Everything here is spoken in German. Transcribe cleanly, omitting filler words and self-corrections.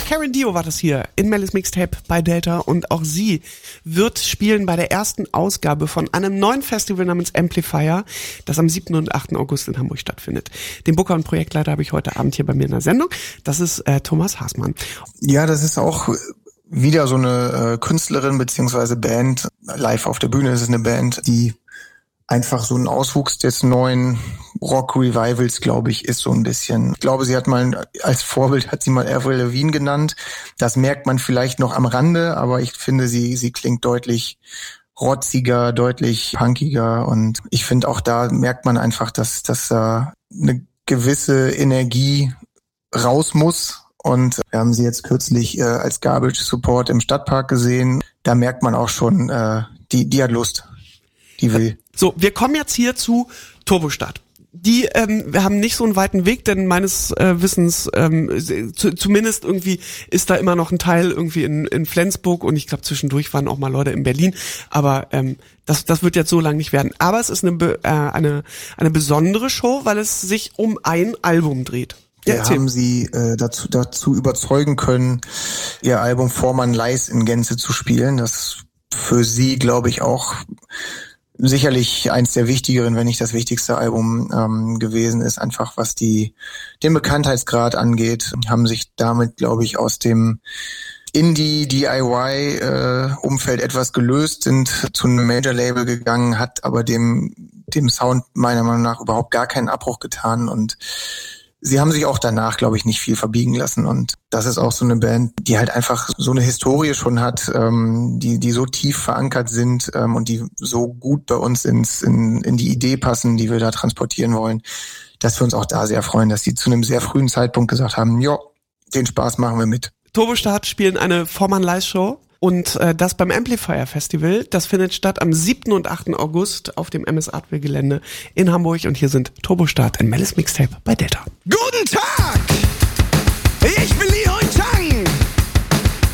Karen Dio war das hier in Mellis Mixtape bei Delta und auch sie wird spielen bei der ersten Ausgabe von einem neuen Festival namens Amplifier, das am 7. und 8. August in Hamburg stattfindet. Den Booker und Projektleiter habe ich heute Abend hier bei mir in der Sendung. Das ist Thomas Haßmann. Ja, das ist auch wieder so eine Künstlerin beziehungsweise Band. Live auf der Bühne ist es eine Band, die einfach so ein Auswuchs des neuen Rock-Revivals, glaube ich, ist so ein bisschen. Ich glaube, sie hat mal, als Vorbild hat sie mal Avril Lavigne genannt. Das merkt man vielleicht noch am Rande, aber ich finde, sie klingt deutlich rotziger, deutlich punkiger und ich finde auch da merkt man einfach, dass eine gewisse Energie raus muss. Und wir haben sie jetzt kürzlich als Garbage Support im Stadtpark gesehen. Da merkt man auch schon, die hat Lust. Die will. So, wir kommen jetzt hier zu Turbostart. Wir haben nicht so einen weiten Weg, denn meines Wissens, zumindest irgendwie ist da immer noch ein Teil irgendwie in Flensburg und ich glaube zwischendurch waren auch mal Leute in Berlin, aber das wird jetzt so lang nicht werden. Aber es ist eine besondere Show, weil es sich um ein Album dreht. Wir haben sie dazu überzeugen können, ihr Album Vormann Leis in Gänze zu spielen. Das für sie, glaube ich, auch sicherlich eins der wichtigeren, wenn nicht das wichtigste Album gewesen ist, einfach was den Bekanntheitsgrad angeht, haben sich damit, glaube ich, aus dem Indie-DIY-Umfeld etwas gelöst, sind zu einem Major-Label gegangen, hat aber dem Sound meiner Meinung nach überhaupt gar keinen Abbruch getan und sie haben sich auch danach, glaube ich, nicht viel verbiegen lassen und das ist auch so eine Band, die halt einfach so eine Historie schon hat, die so tief verankert sind und die so gut bei uns in die Idee passen, die wir da transportieren wollen, dass wir uns auch da sehr freuen, dass sie zu einem sehr frühen Zeitpunkt gesagt haben, ja, den Spaß machen wir mit. Turbostart spielen eine Vormann-Live-Show. Und das beim Amplifier Festival, das findet statt am 7. und 8. August auf dem MS Artwell Gelände in Hamburg. Und hier sind Turbostart in Mellis Mixtape bei Delta. Guten Tag!